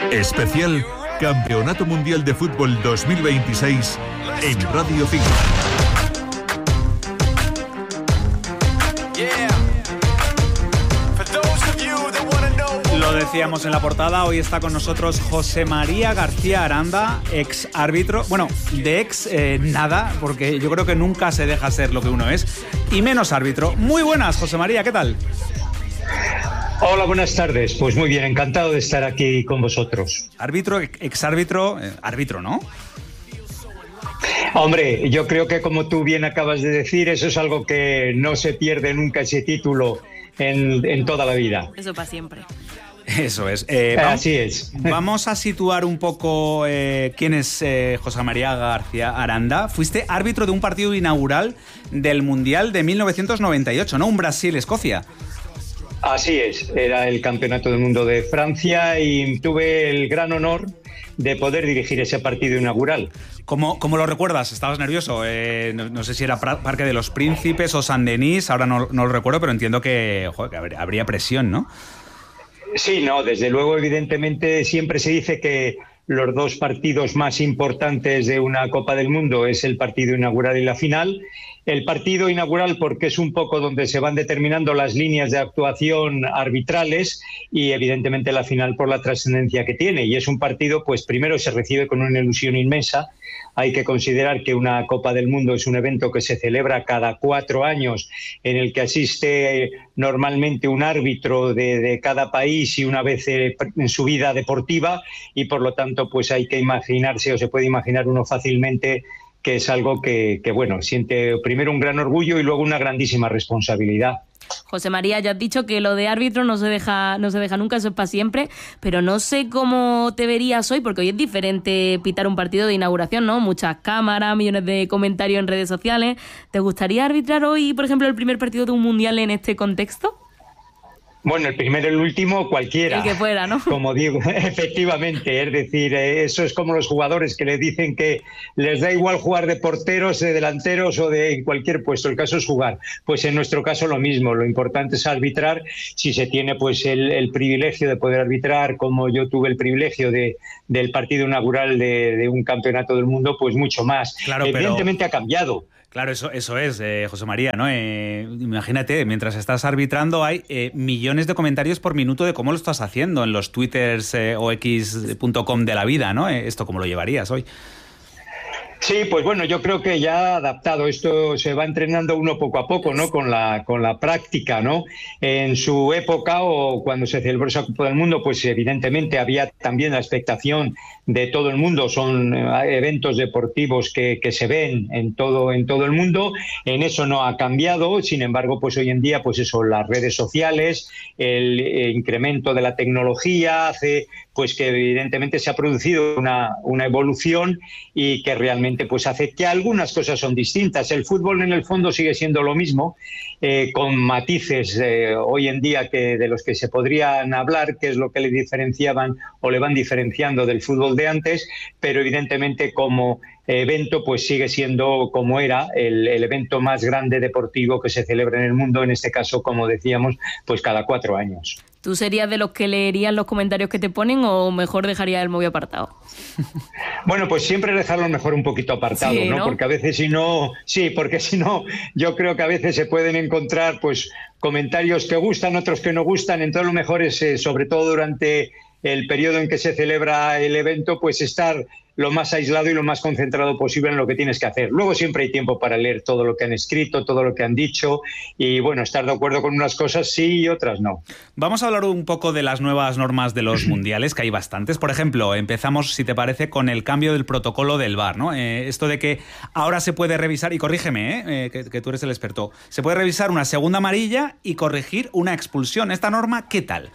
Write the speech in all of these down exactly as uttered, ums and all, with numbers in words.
Especial Campeonato Mundial de Fútbol dos mil veintiséis en Radio cinco. Lo decíamos en la portada, hoy está con nosotros José María García Aranda, ex árbitro, bueno, de ex eh, nada, porque yo creo que nunca se deja ser lo que uno es, y menos árbitro. Muy buenas, José María, ¿qué tal? Hola, buenas tardes. Pues muy bien, encantado de estar aquí con vosotros. Árbitro, ex árbitro, eh, árbitro, ¿no? Hombre, yo creo que como tú bien acabas de decir, eso es algo que no se pierde nunca, ese título en, en toda la vida. Eso para siempre. Eso es. Eh, vamos, Así es. Vamos a situar un poco eh, quién es eh, José María García Aranda. Fuiste árbitro de un partido inaugural del Mundial de mil novecientos noventa y ocho, ¿no? Un Brasil-Escocia. Así es, era el Campeonato del Mundo de Francia y tuve el gran honor de poder dirigir ese partido inaugural. ¿Cómo, cómo lo recuerdas? ¿Estabas nervioso? Eh, no, no sé si era Parque de los Príncipes o Saint-Denis, ahora no, no lo recuerdo, pero entiendo que, joder, que habría, habría presión, ¿no? Sí, no, desde luego, evidentemente, siempre se dice que los dos partidos más importantes de una Copa del Mundo es el partido inaugural y la final. El partido inaugural porque es un poco donde se van determinando las líneas de actuación arbitrales y evidentemente la final por la trascendencia que tiene. Y es un partido, pues primero se recibe con una ilusión inmensa. Hay que considerar que una Copa del Mundo es un evento que se celebra cada cuatro años, en el que asiste normalmente un árbitro de, de cada país y una vez en su vida deportiva, y por lo tanto pues hay que imaginarse, o se puede imaginar uno fácilmente, que es algo que, que bueno, siente primero un gran orgullo y luego una grandísima responsabilidad. José María, ya has dicho que lo de árbitro no se deja, no se deja nunca, eso es para siempre, pero no sé cómo te verías hoy, porque hoy es diferente pitar un partido de inauguración, ¿no? Muchas cámaras, millones de comentarios en redes sociales. ¿Te gustaría arbitrar hoy, por ejemplo, el primer partido de un mundial en este contexto? Bueno, el primero, el último, cualquiera. El que fuera, ¿no? Como digo, efectivamente, es decir, eso es como los jugadores que le dicen que les da igual jugar de porteros, de delanteros o de cualquier puesto, el caso es jugar. Pues en nuestro caso lo mismo, lo importante es arbitrar. Si se tiene pues el, el privilegio de poder arbitrar, como yo tuve el privilegio de, del partido inaugural de, de un campeonato del mundo, pues mucho más. Claro, evidentemente pero... ha cambiado. Claro, eso, eso es, eh, José María, ¿no? Eh, imagínate, mientras estás arbitrando hay eh, millones de comentarios por minuto de cómo lo estás haciendo en los twitters eh, o x punto com de la vida, ¿no? Eh, ¿Esto cómo lo llevarías hoy? Sí, pues bueno, yo creo que ya adaptado, esto se va entrenando uno poco a poco, ¿no? Con la, con la práctica, ¿no? En su época o cuando se celebró esa Copa del Mundo, pues evidentemente había también la expectación de todo el mundo, son eventos deportivos que, que se ven en todo, en todo el mundo, en eso no ha cambiado, sin embargo, pues hoy en día, pues eso, las redes sociales, el, el incremento de la tecnología hace pues que evidentemente se ha producido una, una evolución y que realmente pues hace que algunas cosas son distintas. El fútbol en el fondo sigue siendo lo mismo, eh, con matices eh, hoy en día que de los que se podrían hablar, que es lo que le diferenciaban o le van diferenciando del fútbol de antes, pero evidentemente como evento pues sigue siendo como era el, el evento más grande deportivo que se celebra en el mundo, en este caso, como decíamos, pues cada cuatro años. ¿Tú serías de los que leerían los comentarios que te ponen o mejor dejarías el móvil apartado? Bueno, pues siempre dejarlo mejor un poquito apartado, sí, ¿no? ¿no? Porque a veces si no, sí, porque si no, yo creo que a veces se pueden encontrar pues comentarios que gustan, otros que no gustan, entonces lo mejor es, eh, sobre todo durante el periodo en que se celebra el evento, pues estar lo más aislado y lo más concentrado posible en lo que tienes que hacer. Luego siempre hay tiempo para leer todo lo que han escrito, todo lo que han dicho y, bueno, estar de acuerdo con unas cosas sí y otras no. Vamos a hablar un poco de las nuevas normas de los mundiales, que hay bastantes. Por ejemplo, empezamos, si te parece, con el cambio del protocolo del V A R, ¿no? Eh, esto de que ahora se puede revisar, y corrígeme, ¿eh? Eh, que, que tú eres el experto, se puede revisar una segunda amarilla y corregir una expulsión. ¿Esta norma qué tal?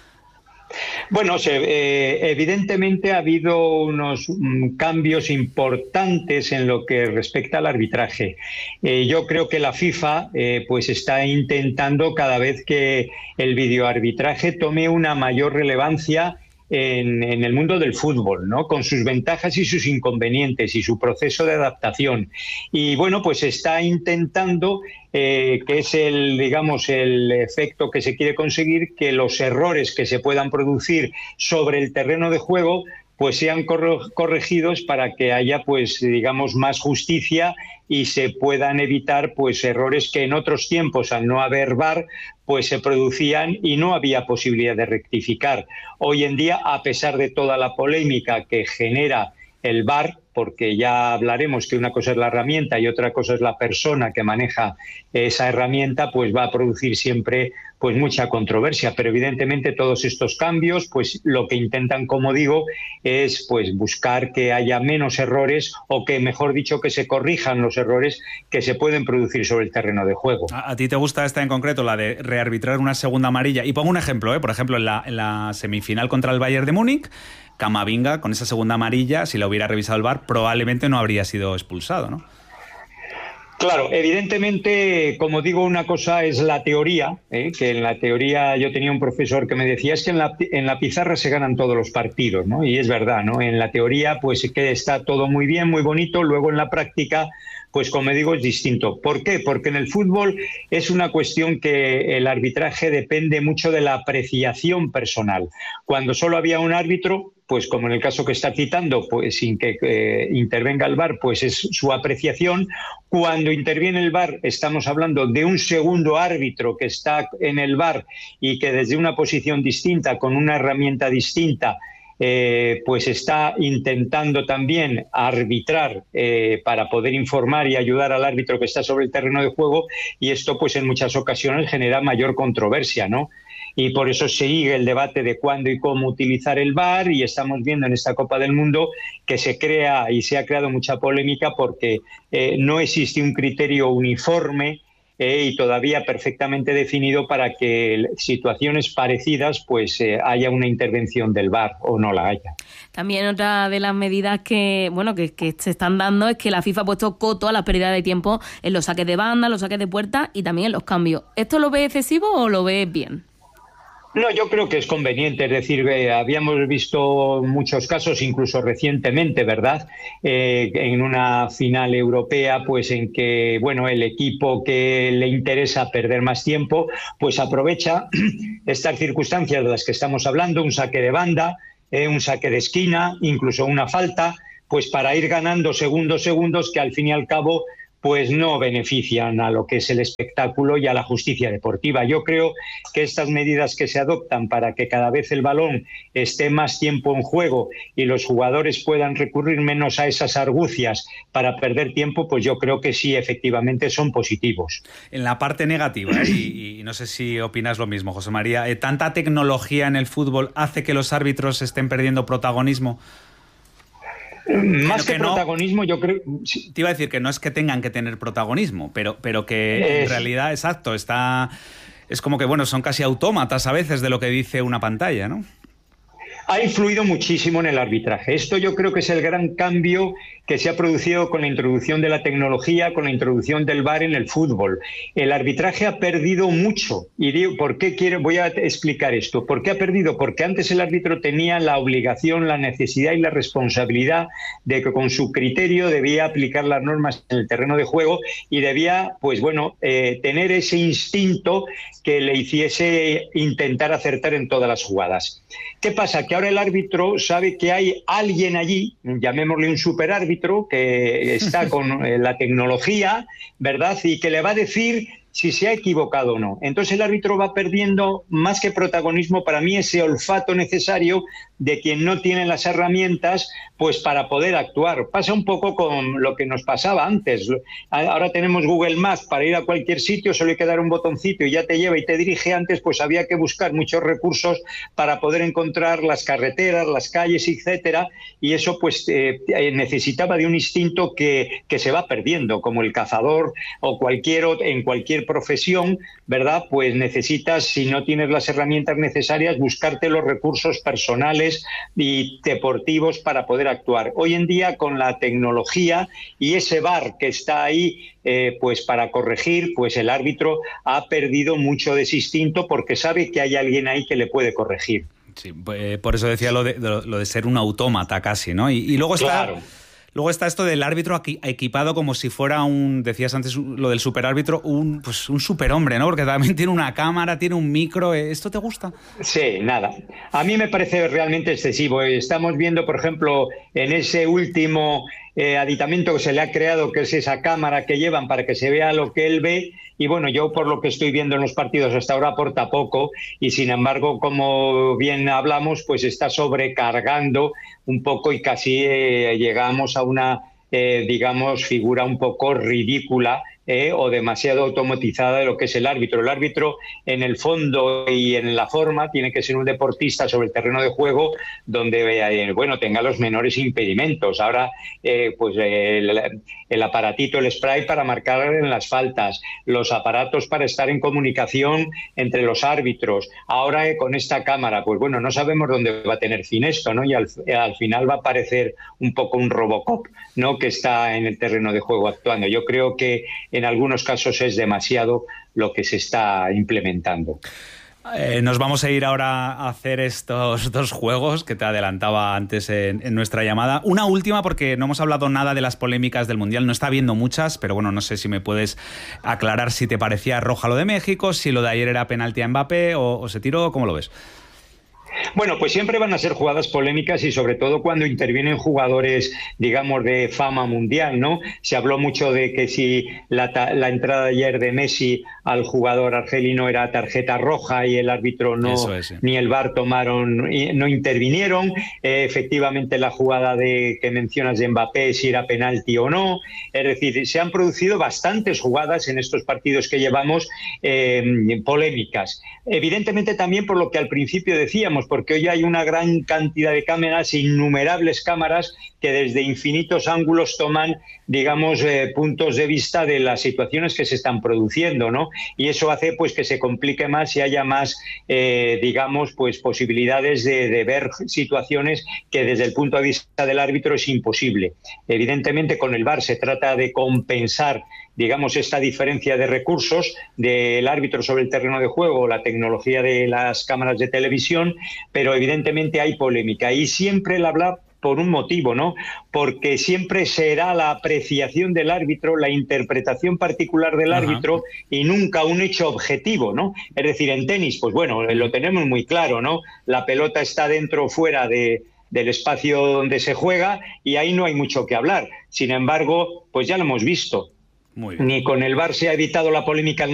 Bueno, se, eh, evidentemente ha habido unos um, cambios importantes en lo que respecta al arbitraje. Eh, yo creo que la FIFA eh, pues está intentando cada vez que el videoarbitraje tome una mayor relevancia en, en el mundo del fútbol, ¿no? Con sus ventajas y sus inconvenientes y su proceso de adaptación. Y bueno, pues está intentando, eh, que es el, digamos, el efecto que se quiere conseguir, que los errores que se puedan producir sobre el terreno de juego pues sean corregidos para que haya, pues digamos, más justicia y se puedan evitar pues errores que en otros tiempos, al no haber V A R, pues se producían y no había posibilidad de rectificar. Hoy en día, a pesar de toda la polémica que genera el V A R, porque ya hablaremos que una cosa es la herramienta y otra cosa es la persona que maneja esa herramienta, pues va a producir siempre pues mucha controversia. Pero evidentemente todos estos cambios, pues lo que intentan, como digo, es pues buscar que haya menos errores o que, mejor dicho, que se corrijan los errores que se pueden producir sobre el terreno de juego. ¿A, a ti te gusta esta en concreto, la de rearbitrar una segunda amarilla? Y pongo un ejemplo, ¿eh? Por ejemplo, en la, en la semifinal contra el Bayern de Múnich, Camavinga, con esa segunda amarilla, si la hubiera revisado el V A R, probablemente no habría sido expulsado, ¿no? Claro, evidentemente, como digo, una cosa es la teoría, ¿eh? Que en la teoría yo tenía un profesor que me decía es que en la, en la pizarra se ganan todos los partidos, ¿no? Y es verdad, ¿no? En la teoría pues que está todo muy bien, muy bonito, luego en la práctica pues como digo es distinto. ¿Por qué? Porque en el fútbol es una cuestión que el arbitraje depende mucho de la apreciación personal. Cuando solo había un árbitro, pues como en el caso que está citando, pues sin que eh, intervenga el V A R, pues es su apreciación. Cuando interviene el V A R estamos hablando de un segundo árbitro que está en el V A R y que desde una posición distinta, con una herramienta distinta, Eh, pues está intentando también arbitrar eh, para poder informar y ayudar al árbitro que está sobre el terreno de juego, y esto pues en muchas ocasiones genera mayor controversia, ¿no? Y por eso sigue el debate de cuándo y cómo utilizar el V A R, y estamos viendo en esta Copa del Mundo que se crea y se ha creado mucha polémica porque eh, no existe un criterio uniforme Eh, y todavía perfectamente definido para que situaciones parecidas pues eh, haya una intervención del V A R o no la haya. También otra de las medidas que bueno que, que se están dando es que la FIFA ha puesto coto a la pérdida de tiempo en los saques de banda, los saques de puerta y también en los cambios. ¿Esto lo ves excesivo o lo ves bien? No, yo creo que es conveniente, es decir, eh, habíamos visto muchos casos, incluso recientemente, ¿verdad?, eh, en una final europea, pues en que, bueno, el equipo que le interesa perder más tiempo, pues aprovecha estas circunstancias de las que estamos hablando, un saque de banda, eh, un saque de esquina, incluso una falta, pues para ir ganando segundos, segundos que al fin y al cabo pues no benefician a lo que es el espectáculo y a la justicia deportiva. Yo creo que estas medidas que se adoptan para que cada vez el balón esté más tiempo en juego y los jugadores puedan recurrir menos a esas argucias para perder tiempo, pues yo creo que sí, efectivamente son positivos. En la parte negativa, ¿eh? y, y no sé si opinas lo mismo, José María, ¿eh, ¿tanta tecnología en el fútbol hace que los árbitros estén perdiendo protagonismo? Más que, que protagonismo, no, yo creo... Te iba a decir que no es que tengan que tener protagonismo, pero, pero que es... en realidad, exacto, está... Es como que, bueno, son casi autómatas a veces de lo que dice una pantalla, ¿no? Ha influido muchísimo en el arbitraje. Esto yo creo que es el gran cambio que se ha producido con la introducción de la tecnología, con la introducción del V A R en el fútbol. El arbitraje ha perdido mucho. Y digo, ¿por qué quiero? Voy a explicar esto. ¿Por qué ha perdido? Porque antes el árbitro tenía la obligación, la necesidad y la responsabilidad de que con su criterio debía aplicar las normas en el terreno de juego y debía, pues bueno, eh, tener ese instinto que le hiciese intentar acertar en todas las jugadas. ¿Qué pasa? Que ahora el árbitro sabe que hay alguien allí, llamémosle un superárbitro, que está con eh, la tecnología, ¿verdad?, y que le va a decir si se ha equivocado o no. Entonces el árbitro va perdiendo, más que protagonismo, para mí ese olfato necesario de quien no tiene las herramientas pues para poder actuar. Pasa un poco con lo que nos pasaba antes. Ahora tenemos Google Maps para ir a cualquier sitio, solo hay que dar un botoncito y ya te lleva y te dirige. Antes pues había que buscar muchos recursos para poder encontrar las carreteras, las calles, etcétera, y eso pues eh, necesitaba de un instinto que, que se va perdiendo, como el cazador o cualquier en cualquier profesión, ¿verdad? Pues necesitas, si no tienes las herramientas necesarias, buscarte los recursos personales y deportivos para poder actuar. Hoy en día, con la tecnología y ese V A R que está ahí eh, pues para corregir, pues el árbitro ha perdido mucho de ese instinto porque sabe que hay alguien ahí que le puede corregir. Sí, pues, por eso decía lo de, lo de ser un autómata casi, ¿no? Y, y luego está... Claro. Luego está esto del árbitro equipado como si fuera un, decías antes lo del superárbitro, un, pues un superhombre, ¿no? Porque también tiene una cámara, tiene un micro. ¿Esto te gusta? Sí, nada. A mí me parece realmente excesivo. Estamos viendo, por ejemplo, en ese último eh, aditamento que se le ha creado, que es esa cámara que llevan para que se vea lo que él ve. Y bueno, yo por lo que estoy viendo en los partidos hasta ahora aporta poco y sin embargo, como bien hablamos, pues está sobrecargando un poco y casi eh, llegamos a una, eh, digamos, figura un poco ridícula eh, o demasiado automatizada de lo que es el árbitro. El árbitro, en el fondo y en la forma, tiene que ser un deportista sobre el terreno de juego donde, eh, bueno, tenga los menores impedimentos. Ahora, eh, pues eh, el, el aparatito, el spray para marcar en las faltas, los aparatos para estar en comunicación entre los árbitros. Ahora, eh, con esta cámara, pues bueno, no sabemos dónde va a tener fin esto, ¿no? Y al, al final va a parecer un poco un Robocop, ¿no? Que está en el terreno de juego actuando. Yo creo que en algunos casos es demasiado lo que se está implementando. Eh, nos vamos a ir ahora a hacer estos dos juegos que te adelantaba antes en, en nuestra llamada. Una última, porque no hemos hablado nada de las polémicas del Mundial, no está habiendo muchas, pero bueno, no sé si me puedes aclarar si te parecía roja lo de México, si lo de ayer era penalti a Mbappé o, o se tiró, ¿cómo lo ves? Bueno, pues siempre van a ser jugadas polémicas y sobre todo cuando intervienen jugadores, digamos, de fama mundial, ¿no? Se habló mucho de que si la, la entrada ayer de Messi al jugador argelino era tarjeta roja y el árbitro no, es, sí. ni el V A R tomaron, no intervinieron. Eh, efectivamente, la jugada de que mencionas de Mbappé, si era penalti o no. Es decir, se han producido bastantes jugadas en estos partidos que llevamos eh, polémicas. Evidentemente también por lo que al principio decíamos, porque hoy hay una gran cantidad de cámaras, innumerables cámaras que desde infinitos ángulos toman, digamos, eh, puntos de vista de las situaciones que se están produciendo, ¿no? Y eso hace pues que se complique más y haya más, eh, digamos, pues posibilidades de, de ver situaciones que desde el punto de vista del árbitro es imposible. Evidentemente con el V A R se trata de compensar, digamos, esta diferencia de recursos del árbitro sobre el terreno de juego, la tecnología de las cámaras de televisión, pero evidentemente hay polémica y siempre el habla por un motivo, ¿no? Porque siempre será la apreciación del árbitro, la interpretación particular del Ajá. árbitro y nunca un hecho objetivo, ¿no? Es decir, en tenis, pues bueno, lo tenemos muy claro, ¿no? La pelota está dentro o fuera de, del espacio donde se juega y ahí no hay mucho que hablar. Sin embargo, pues ya lo hemos visto. Muy bien. Ni con el V A R se ha evitado la polémica